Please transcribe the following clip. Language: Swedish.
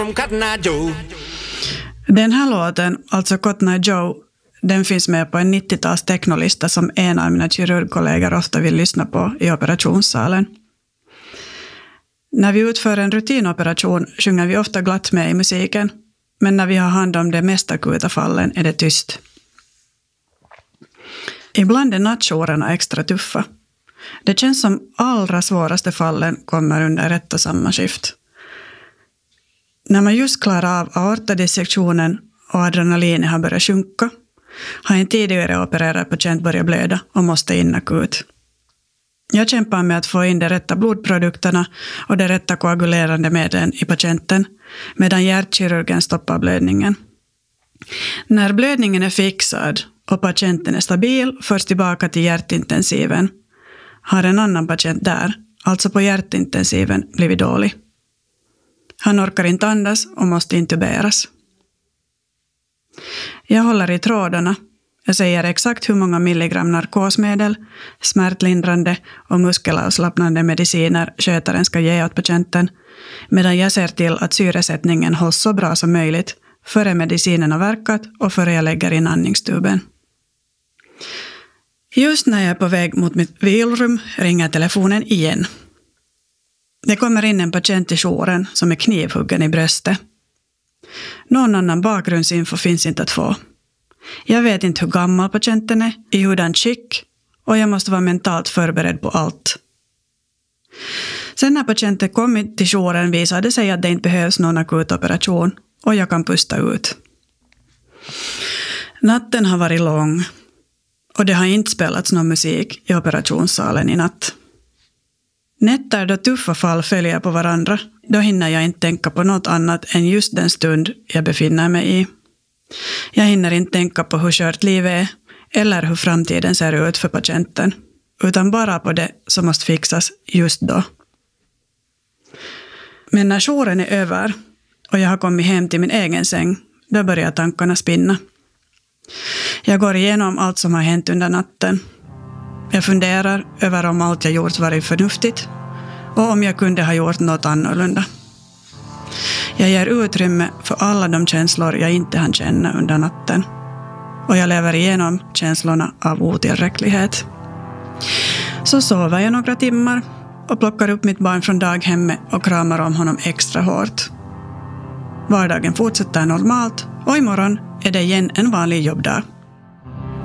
Den här låten, alltså Cotton Eye Joe, den finns med på en 90-tals technolista som en av mina kirurgkollegor ofta vill lyssna på i operationssalen. När vi utför en rutinoperation sjunger vi ofta glatt med i musiken, men när vi har hand om de mest akuta fallen är det tyst. Ibland är nattjourerna extra tuffa. Det känns som allra svåraste fallen kommer under ett och samma skift. När man just klarar av aortadissektionen och adrenalinet har börjat sjunka, har en tidigare opererad patient börjat blöda och måste in akut. Jag kämpar med att få in de rätta blodprodukterna och de rätta koagulerande medlen i patienten, medan hjärtkirurgen stoppar blödningen. När blödningen är fixad och patienten är stabil förs tillbaka till hjärtintensiven, har en annan patient där, alltså på hjärtintensiven, blivit dålig. Han orkar inte andas och måste intuberas. Jag håller i trådarna. Jag säger exakt hur många milligram narkosmedel, smärtlindrande och muskelavslappnande mediciner skötaren ska ge åt patienten, medan jag ser till att syresättningen hålls så bra som möjligt före medicinen har verkat och före jag lägger in andningstuben. Just när jag är på väg mot mitt vilrum ringer telefonen igen. Det kommer in en patient i jouren som är knivhuggen i bröstet. Någon annan bakgrundsinfo finns inte att få. Jag vet inte hur gammal patienten är, i hurdant skick, och jag måste vara mentalt förberedd på allt. Sen när patienten kommit till jouren visade det sig att det inte behövs någon akut operation och jag kan pusta ut. Natten har varit lång och det har inte spelats någon musik i operationssalen i natt. Nätter då tuffa fall följer på varandra, då hinner jag inte tänka på något annat än just den stund jag befinner mig i. Jag hinner inte tänka på hur kört livet är eller hur framtiden ser ut för patienten, utan bara på det som måste fixas just då. Men när jouren är över och jag har kommit hem till min egen säng, då börjar tankarna spinna. Jag går igenom allt som har hänt under natten. Jag funderar över om allt jag gjort varit förnuftigt och om jag kunde ha gjort något annorlunda. Jag ger utrymme för alla de känslor jag inte hann känna under natten. Och jag lever igenom känslorna av otillräcklighet. Så sover jag några timmar och plockar upp mitt barn från daghemmet och kramar om honom extra hårt. Vardagen fortsätter normalt och imorgon är det igen en vanlig jobbdag.